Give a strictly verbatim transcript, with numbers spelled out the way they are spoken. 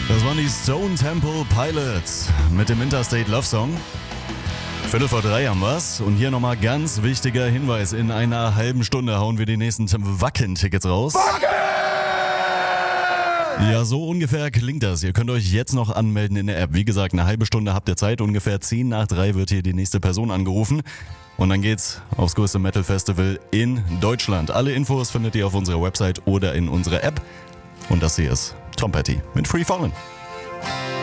Das waren die Stone Temple Pilots mit dem Interstate Love Song. Viertel vor drei haben wir's. Und hier nochmal ganz wichtiger Hinweis. In einer halben Stunde hauen wir die nächsten Wacken-Tickets raus. Wacken! Ja, so ungefähr klingt das. Ihr könnt euch jetzt noch anmelden in der App. Wie gesagt, eine halbe Stunde habt ihr Zeit. Ungefähr zehn nach drei wird hier die nächste Person angerufen. Und dann geht's aufs größte Metal-Festival in Deutschland. Alle Infos findet ihr auf unserer Website oder in unserer App. Und das hier ist Tom Petty mit Free Fallen.